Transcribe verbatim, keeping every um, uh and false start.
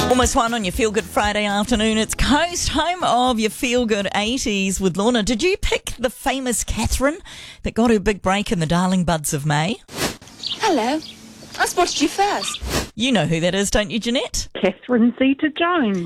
Almost one on your Feel Good Friday afternoon. It's Coast, home of your Feel Good eighties with Lorna. Did you pick the famous Catherine that got her big break in the Darling Buds of May? Hello. I spotted you first. You know who that is, don't you, Jeanette? Catherine Zeta-Jones.